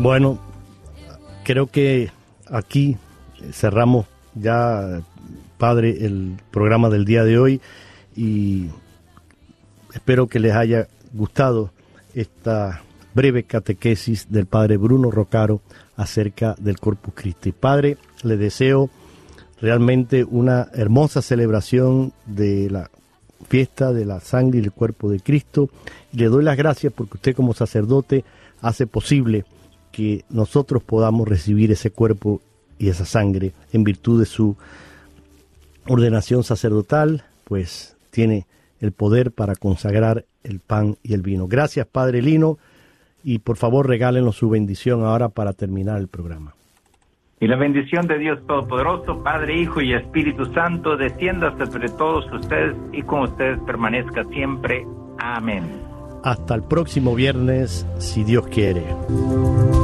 Bueno, creo que aquí cerramos ya, Padre, el programa del día de hoy, y espero que les haya gustado esta breve catequesis del Padre Bruno Roccaro acerca del Corpus Christi. Padre, le deseo realmente una hermosa celebración de la fiesta de la sangre y el cuerpo de Cristo, y le doy las gracias porque usted como sacerdote hace posible que nosotros podamos recibir ese cuerpo y esa sangre en virtud de su ordenación sacerdotal, pues tiene el poder para consagrar el pan y el vino. Gracias, Padre Lino, y por favor regálenos su bendición ahora para terminar el programa. Y la bendición de Dios Todopoderoso, Padre, Hijo y Espíritu Santo, descienda sobre todos ustedes y con ustedes permanezca siempre. Amén. Hasta el próximo viernes, si Dios quiere.